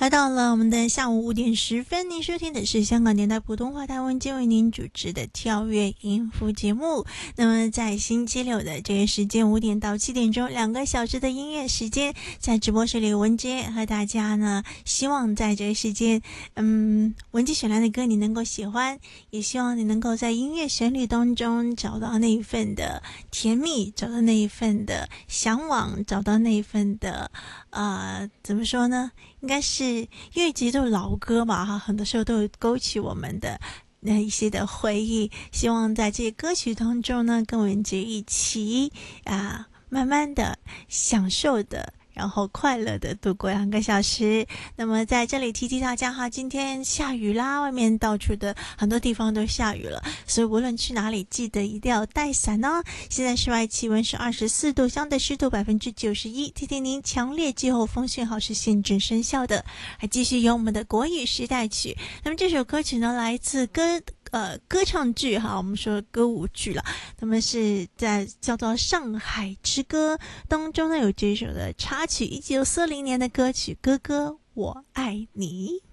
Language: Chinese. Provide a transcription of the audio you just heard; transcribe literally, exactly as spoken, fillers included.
来到了我们的下午五点十分，您收听的是香港电台普通话台湾间为您主持的跳跃音符节目。那么在星期六的这个时间五点到七点钟，两个小时的音乐时间，在直播室里文杰和大家呢，希望在这个时间，嗯，文杰选来的歌你能够喜欢，也希望你能够在音乐旋律当中找到那一份的甜蜜，找到那一份的向往，找到那一份的呃，怎么说呢？应该是因为其实都是老歌嘛哈，很多时候都有勾起我们的那一些的回忆。希望在这些歌曲当中呢，跟文杰一起啊，慢慢的享受的。然后快乐的度过两个小时。那么在这里提提大家哈，今天下雨啦，外面到处的很多地方都下雨了，所以无论去哪里记得一定要带伞哦。现在室外气温是二十四度，相对湿度百分之九十一。提醒您，强烈季候风讯号是现正生效的。还继续有我们的国语时代曲。那么这首歌曲呢，来自歌呃，歌唱剧哈，我们说歌舞剧了，那么是在叫做《上海之歌》当中呢，有这首的插曲，一九四零年的歌曲《哥哥我爱你》。